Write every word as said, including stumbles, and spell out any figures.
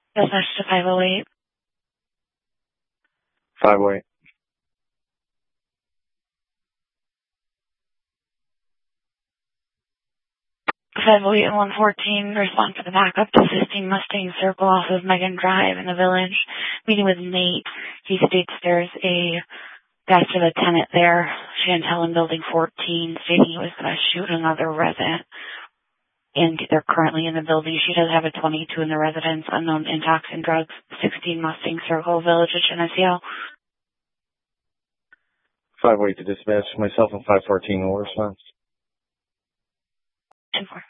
Dispatch to five oh eight. five oh eight. five oh eight and one fourteen, respond to the backup to fifteen Mustang Circle off of Megan Drive in the village. Meeting with Nate. He states there's a death of a tenant there. Chantel in building fourteen, stating he was going to shoot another resident. And they're currently in the building. She does have a twenty-two in the residence, unknown intox and drugs, sixteen Mustang Circle, Village at Geneseo. five oh eight to dispatch. Myself and five fourteen will respond. ten four.